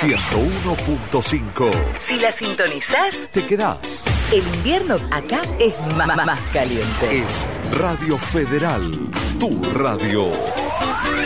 101.5. Si la sintonizás, Te quedás. el invierno acá es más caliente. Es Radio Federal, tu radio.